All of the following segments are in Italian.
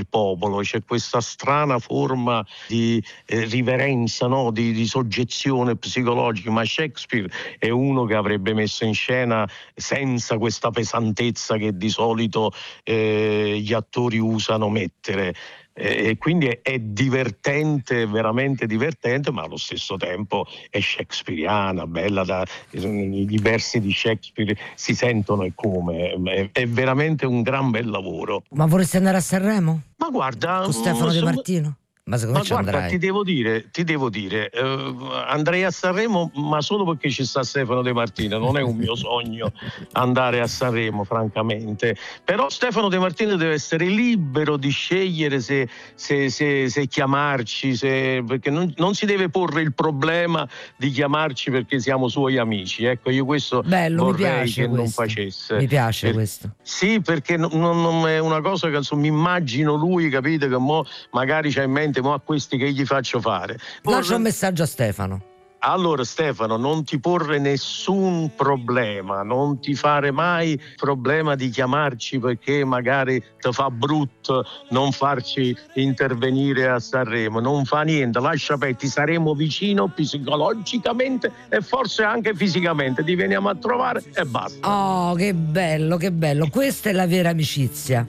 popolo, c'è questa strana forma di riverenza, no? di soggezione psicologica, ma Shakespeare è uno che avrebbe messo in scena senza questa pesantezza che di solito gli attori usano mettere. E quindi è divertente, veramente divertente, ma allo stesso tempo è shakespeariana, bella, i versi di Shakespeare si sentono e come, è veramente un gran bel lavoro. Ma vorresti andare a Sanremo? Ma guarda, con Stefano De Martino? Ma secondo me ci guarda, andrai. ti devo dire, andrei a Sanremo, ma solo perché ci sta Stefano De Martino. Non è un mio sogno andare a Sanremo, francamente. Però Stefano De Martino deve essere libero di scegliere se chiamarci, perché non si deve porre il problema di chiamarci perché siamo suoi amici. Ecco, io questo vorrei che non facesse. Mi piace questo. Sì, perché non è una cosa che mi immagino lui, capite, che magari c'ha in mente a questi che gli faccio fare. Lascia un messaggio a Stefano. Allora Stefano, non ti porre nessun problema, non ti fare mai problema di chiamarci perché magari ti fa brutto non farci intervenire a Sanremo, non fa niente, lascia perdere, ti saremo vicino psicologicamente e forse anche fisicamente, ti veniamo a trovare e basta. Oh, che bello, questa è la vera amicizia.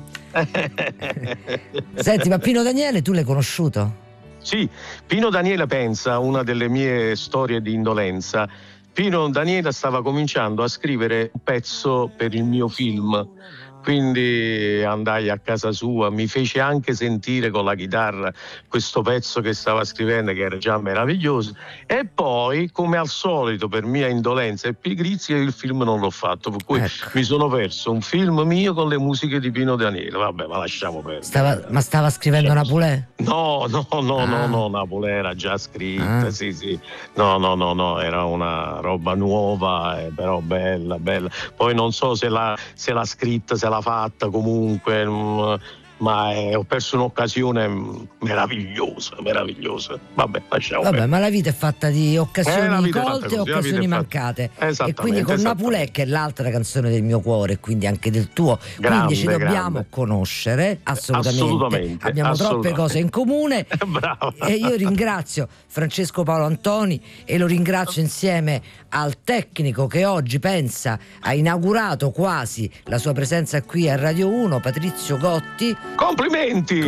Senti, ma Pino Daniele tu l'hai conosciuto? Sì, Pino Daniele, pensa, una delle mie storie di indolenza. Pino Daniele stava cominciando a scrivere un pezzo per il mio film, quindi andai a casa sua, mi fece anche sentire con la chitarra questo pezzo che stava scrivendo, che era già meraviglioso, e poi, come al solito, per mia indolenza e pigrizia, il film non l'ho fatto, per cui mi sono perso un film mio con le musiche di Pino Daniele. Vabbè, ma lasciamo perdere. Ma stava scrivendo Napolè? No, Napolè era già scritta, sì. No, era una roba nuova, però bella. Poi non so se l'ha scritta, se l'ha fatta comunque, ma ho perso un'occasione meravigliosa. Vabbè, lasciamo perdere. Ma la vita è fatta di occasioni colte e occasioni mancate. E quindi con Napolè, che è l'altra canzone del mio cuore, quindi anche del tuo, quindi ci dobbiamo conoscere assolutamente. Abbiamo troppe cose in comune. Bravo. E io ringrazio Francesco Paolo Antoni e lo ringrazio insieme al tecnico che oggi ha inaugurato quasi la sua presenza qui a Radio 1, Patrizio Gotti. Complimenti!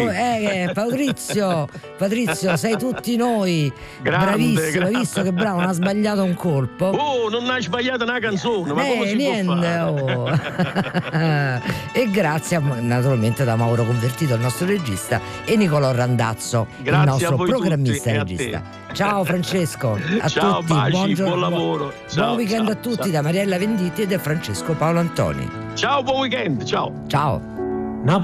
Patrizio, sei tutti noi. Bravissimo, hai visto che bravo, non ha sbagliato un colpo. Oh, non hai sbagliato una canzone, ma come si può fare? E grazie naturalmente da Mauro Convertito, il nostro regista, e Nicolò Randazzo, il nostro programmista regista. Ciao Francesco, ciao, tutti, baci, buon lavoro. Buon weekend a tutti da Mariella Venditti e da Francesco Paolo Antoni. Ciao, buon weekend, ciao.